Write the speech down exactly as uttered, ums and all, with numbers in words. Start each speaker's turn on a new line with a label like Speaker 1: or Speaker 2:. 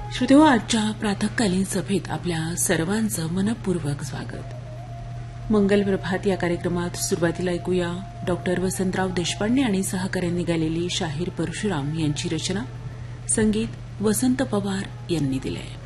Speaker 1: श्रोतेहो, आजच्या प्रातःकालीन सभेत आपल्या सर्वांचं मनपूर्वक स्वागत. मंगल प्रभात या कार्यक्रमात सुरुवातीला ऐकूया डॉक्टर वसंतराव देशपांडे आणि सहकाऱ्यांनी गायलेली शाहीर परशुराम यांची रचना. संगीत वसंत पवार यांनी दिले.